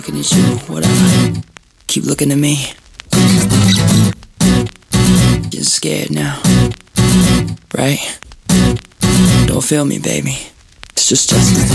Looking at you, whatever. Keep looking at me. Getting scared now, right? Don't feel me, baby. It's just Justin.